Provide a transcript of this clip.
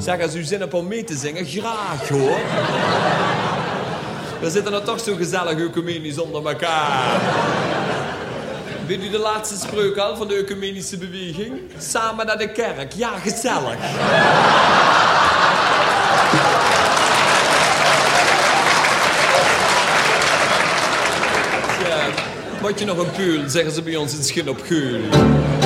Zeg, als u zin hebt om mee te zingen, graag hoor. We zitten er toch zo gezellig ecumenisch onder elkaar. Weet u de laatste spreuk al van de ecumenische beweging? Samen naar de kerk. Ja, gezellig. Ja, moet je nog een peul, zeggen ze bij ons in Schin op Geul.